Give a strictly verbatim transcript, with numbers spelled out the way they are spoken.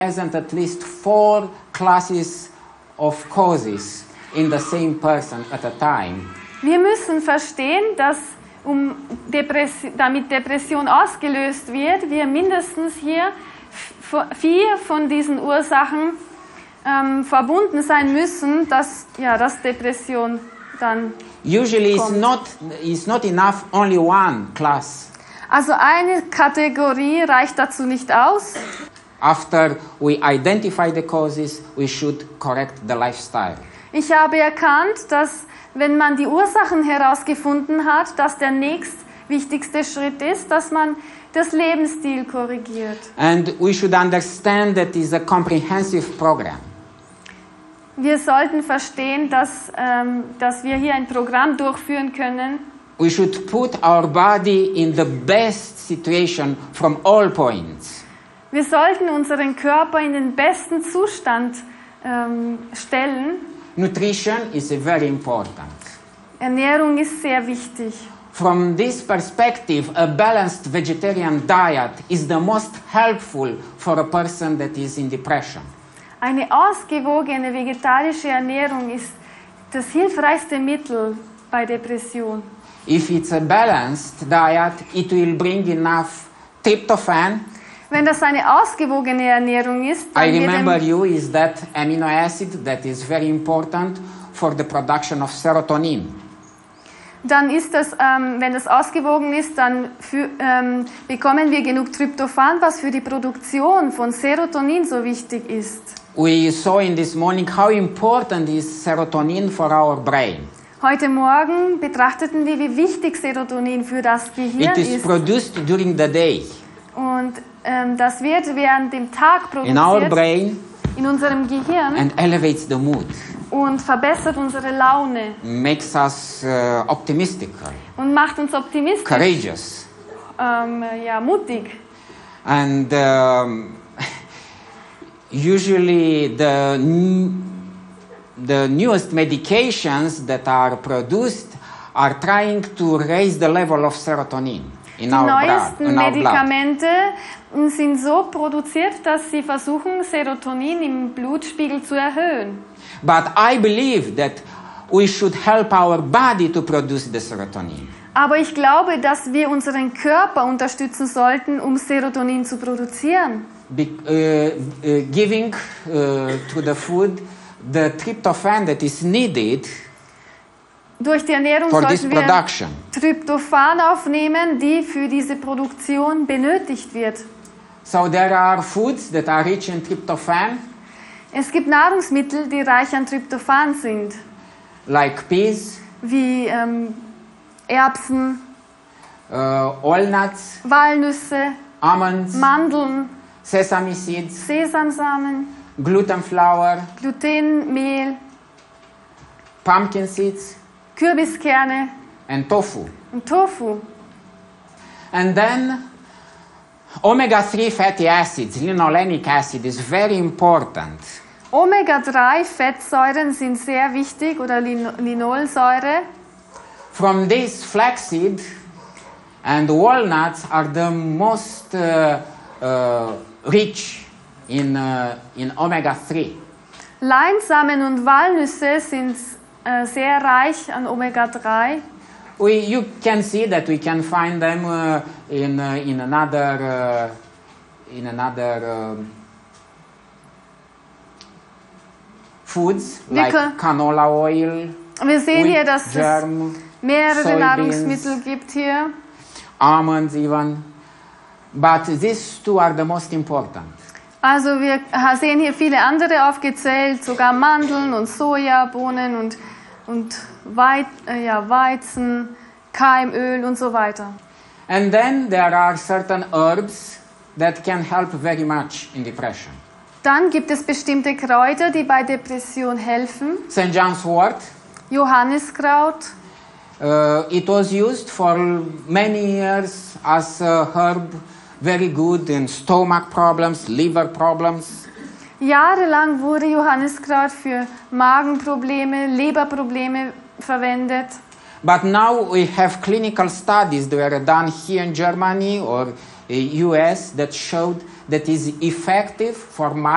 present at least four classes of causes in the same person at a time. Wir müssen verstehen, dass um Depress- damit Depression ausgelöst wird, wir mindestens hier f- vier von diesen Ursachen ähm, verbunden sein müssen, dass, ja, dass Depression dann Usually it's kommt. not, it's not enough only one class. Also eine Kategorie reicht dazu nicht aus. After we identify the causes, we should correct the lifestyle. Ich habe erkannt, dass wenn man die Ursachen herausgefunden hat, dass der nächstwichtigste Schritt ist, dass man das Lebensstil korrigiert. And we should understand that it's a comprehensive program. Wir sollten verstehen, dass, ähm, dass wir hier ein Programm durchführen können. We should put our body in the best situation from all points. Wir sollten unseren Körper in den besten Zustand ähm, stellen. Nutrition is very important. Ernährung ist sehr wichtig. From this perspective, a balanced vegetarian diet is the most helpful for a person that is in depression. Eine ausgewogene vegetarische Ernährung ist das hilfreichste Mittel bei Depression. If it's a balanced diet, it will bring enough tryptophan. Wenn das eine ausgewogene Ernährung ist, dann I wird remember ein, you is that amino acid that is very important for the production of serotonin. dann ist das, ähm, wenn das ausgewogen ist, dann für, ähm, bekommen wir genug Tryptophan, was für die Produktion von Serotonin so wichtig ist. We saw in this morning how important is serotonin for our brain. Heute Morgen betrachteten wir, wie wichtig Serotonin für das Gehirn It is ist. produced during the day Und ähm, das wird während dem Tag in our produziert brain in unserem Gehirn and elevates the mood, und verbessert unsere Laune makes us uh, optimistic, und macht uns optimistisch, courageous. ähm, ja, mutig. And um, usually the, n- the newest medications that are produced are trying to raise the level of serotonin in Die our blood. neuesten In our blood. Medikamente sind so produziert, dass sie versuchen, Serotonin im Blutspiegel zu erhöhen. But I believe that we should help our body to produce the serotonin. Aber ich glaube, dass wir unseren Körper unterstützen sollten, um Serotonin zu produzieren. Be- uh, uh, giving uh, to the food the tryptophan that is needed Durch die Ernährung for this sollten wir production. Tryptophan aufnehmen, die für diese Produktion benötigt wird. So there are foods that are rich in tryptophan, Es gibt Nahrungsmittel, die reich an Tryptophan sind, like peas, wie ähm, Erbsen, uh, walnuts, Walnüsse, almonds, Mandeln, sesame seeds, Sesamsamen, gluten flour, Glutenmehl, pumpkin seeds, Kürbiskerne and tofu. und Tofu. And then omega three fatty acids, linolenic acid, is very important. Omega drei Fettsäuren sind sehr wichtig oder Lin- Linolsäure. From this, flaxseed and walnuts are the most uh, uh, rich in, uh, in omega three. Leinsamen und Walnüsse sind äh, sehr reich an Omega drei. We, you can see that we can find them uh, in, uh, in another, uh, in another um, foods Wir like können- canola oil, Wir sehen hier, wheat dass es germ, mehrere Soybeans. Nahrungsmittel gibt hier. almonds even. But these two are the most important. Also wir sehen hier viele andere aufgezählt, sogar Mandeln und Sojabohnen und, und Wei äh, ja, Weizen, Keimöl und so weiter. And then there are certain herbs that can help very much in depression. Dann gibt es bestimmte Kräuter, die bei Depression helfen. Saint John's wort, Johanniskraut. uh, it was used for many years as a herb, very good in stomach problems, liver problems. Jahrelang wurde Johanniskraut für Magenprobleme, Leberprobleme verwendet. But now we have clinical studies that were done here in Germany or uh, U S that showed that is effective for